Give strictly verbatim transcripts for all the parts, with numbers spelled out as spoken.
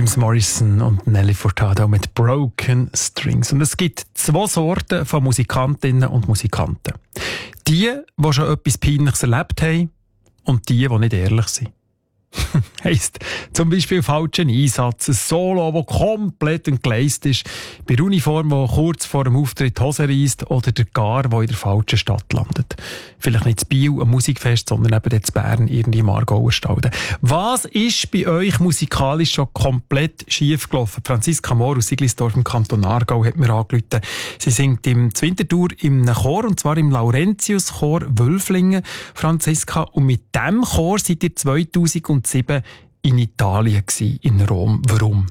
James Morrison und Nelly Furtado mit Broken Strings. Und es gibt zwei Sorten von Musikantinnen und Musikanten. Die, die schon etwas Peinliches erlebt haben und die, die nicht ehrlich sind. Heisst zum Beispiel falschen Einsatz, ein Solo, das komplett entgleist ist, bei der Uniform, die kurz vor dem Auftritt die Hose reisst oder der Gar, der in der falschen Stadt landet. Vielleicht nicht in Biel, ein Musikfest, sondern eben dort in Bern, irgendwie im Aargauer Stalden. Was ist bei euch musikalisch schon komplett schief gelaufen? Franziska Mohr aus Siglisdorf im Kanton Aargau hat mir angerufen. Sie singt im Winterthur im Chor, und zwar im Laurentius-Chor Wölflingen, Franziska. Und mit diesem Chor seid ihr zweitausendsieben in Italien gsi, in Rom. Warum?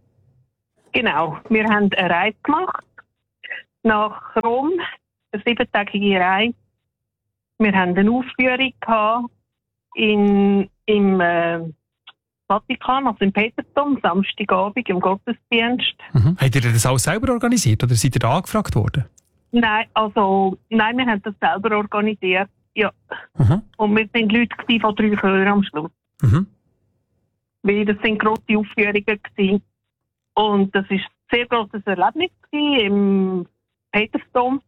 Genau, wir haben eine Reise gemacht nach Rom, eine siebentägige Reise. Wir haben eine Aufführung gehabt in, im äh, Vatikan, also im Petersdom, Samstagabend im Gottesdienst. Mhm. Habt ihr das alles selber organisiert oder seid ihr da angefragt worden? Nein, also, nein, wir haben das selber organisiert, ja. Mhm. Und wir waren Leute von drei Chören am Schluss. Mhm. Weil das sind grosse Aufführungen gewesen. Und das war ein sehr grosses Erlebnis im Petersdom.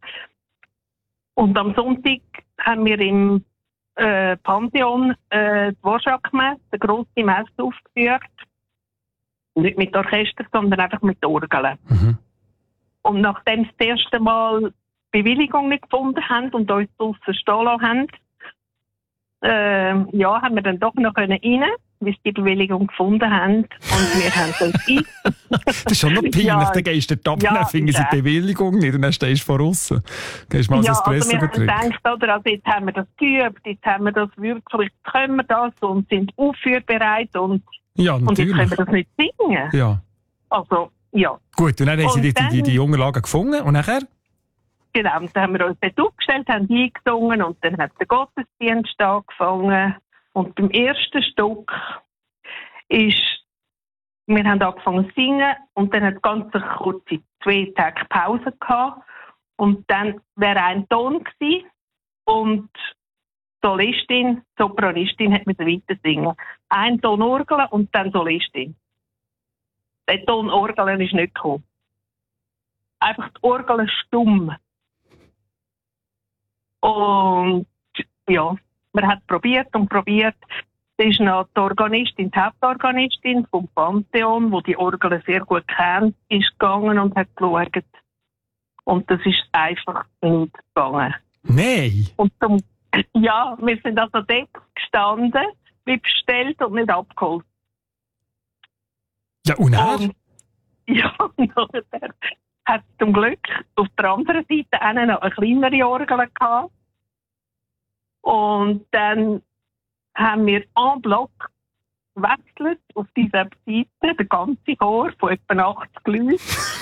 Und am Sonntag haben wir im äh, Pantheon äh, die Dvorak-Messe, eine grosse Messe aufgeführt. Nicht mit Orchester, sondern einfach mit Orgeln. Mhm. Und nachdem sie das erste Mal Bewilligung nicht gefunden haben und uns draussen stehen lassen haben, Äh, ja, haben wir dann doch noch rein, bis sie die Bewilligung gefunden haben. Und wir haben dann ein. Das ist schon noch peinlich. Ja, dann gehst du dort ab, ja, dann finden sie die Bewilligung nicht und dann stehst du von außen. Gehst mal ja, so ein also wir haben Espresso gedacht, oder, also jetzt haben wir das geübt, jetzt haben wir das wirklich, jetzt können wir das und sind aufführbereit und, Ja, und jetzt natürlich. können wir das nicht singen. Ja. Also, ja. Gut, und dann haben sie die, die, die, die Unterlagen gefunden und nachher? Genau, und dann haben wir uns dort aufgestellt, haben eingesungen und dann hat der Gottesdienst angefangen. Und beim ersten Stück ist, wir haben angefangen zu singen und dann hat es ganz eine kurze zwei Tage Pause gehabt. Und dann wäre ein Ton gewesen und die Solistin, die Sopranistin hat mit weiter singen. Ein Ton Orgel und dann Solistin. Der Ton Orgel ist nicht gekommen. Einfach die Orgel stumm. Und ja, man hat probiert und probiert. Es ist noch die Organistin, die Hauptorganistin vom Pantheon, die die Orgel sehr gut kennt, ist gegangen und hat geschaut. Und das ist einfach nicht gegangen. Nein! Und zum, ja, wir sind also dort gestanden, wie bestellt und nicht abgeholt. Ja, und dann? Und, ja, und dann hat es zum Glück auf der anderen Seite auch noch eine kleinere Orgel gehabt. Und dann haben wir en bloc gewechselt auf dieser Seite, der ganze Chor von etwa achtzig Leuten.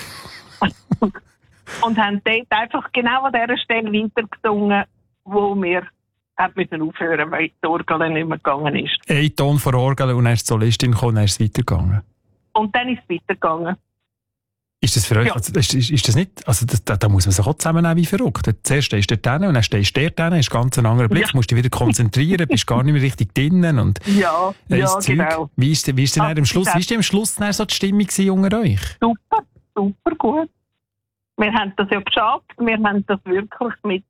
Und haben dort einfach genau an dieser Stelle weitergesungen, wo wir müssen aufhören, weil die Orgel nicht mehr gegangen ist. Ein Ton vor Orgel und dann ist die Solistin gekommen und dann ist es weitergegangen. Und dann ist es weitergegangen. Ist das für euch, Ja. also, ist, ist, ist das nicht, also das, da, da muss man sich auch zusammennehmen wie verrückt. Zuerst stehst du dort hin und dann stehst du dort hin, ist ganz ein anderer Blick, Ja. musst dich wieder konzentrieren, bist gar nicht mehr richtig drinnen und Ja, äh, ja, das Zeug. genau. Wie ist, wie ist denn Ah, am Schluss, wie ist denn am Schluss dann so die Stimmung gewesen unter euch? Super, super gut. Wir haben das ja geschafft. Wir haben das wirklich mit,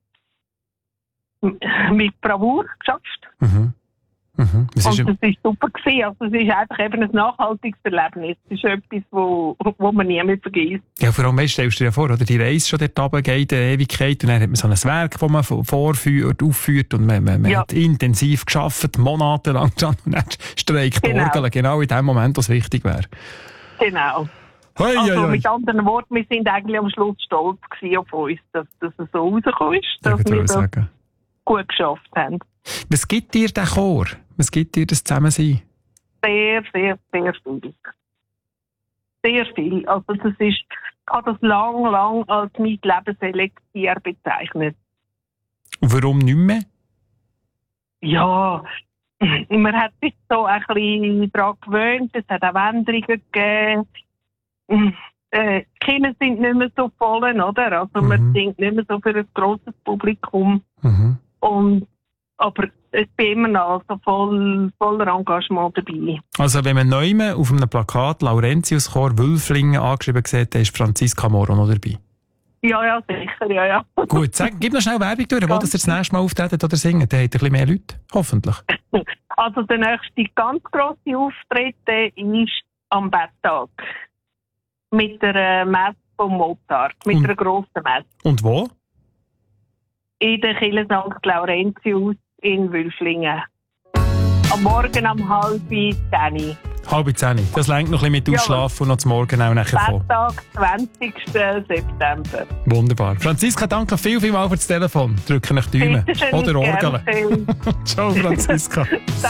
mit Bravour geschafft. Mhm. Mhm. Das ist, Und das war super gewesen. Also es ist einfach eben ein nachhaltiges Erlebnis. Es ist etwas, wo, wo man nie mehr vergisst. ja, vor allem, weißt, stellst du dir ja vor, oder? Die Reise schon dort runter geht, eine Ewigkeit, und dann hat man so ein Werk, das man vorführt, aufführt, und man, man, man Ja. hat intensiv geschafft, monatelang schon, und dann streikt die Genau. Orgel genau in dem Moment, was wichtig wäre. Genau. Hoi, Also hoi, hoi. mit anderen Worten, wir sind eigentlich am Schluss stolz gewesen auf uns, dass, dass es so rausgekommen ist, Ja, dass ich wir würde das sagen. gut geschafft haben. Was gibt dir der Chor? Was gibt dir das Zusammensein? Sehr, sehr, sehr viel. Sehr viel. Also das ist, ich habe das lang, lang als mein Lebenselixier bezeichnet. Und warum nicht mehr? Ja, man hat sich so ein bisschen daran gewöhnt, es hat auch Änderungen gegeben. Äh, die Kinder sind nicht mehr so voll, oder? Also Mhm. man singt nicht mehr so für ein grosses Publikum. Mhm. Und Aber ich bin immer noch also voll, voller Engagement dabei. Also wenn man neu auf einem Plakat Laurentiuschor Wülflingen angeschrieben sieht, dann ist Franziska Moro noch dabei. Ja, ja, sicher, ja, ja. Gut, sag, gib noch schnell Werbung durch, wo das ihr das nächste Mal auftreten oder singen. Dann habt ihr ein bisschen mehr Leute, hoffentlich. Also der nächste ganz grosse Auftritt ist am Betttag. Mit der Messe von Mozart, mit Und, einer grossen Messe. Und wo? In der Kirche Sankt Laurentius in Wülflingen. Am Morgen um halb zehn. Halb zehn. Das lenkt noch ein bisschen mit Ausschlafen und noch zum Morgen auch nachher kommen. Betttag, zwanzigsten September. Wunderbar. Franziska, danke viel, viel mal für das Telefon. Drücken euch die Daumen. Oder Orgeln. Ciao, Franziska.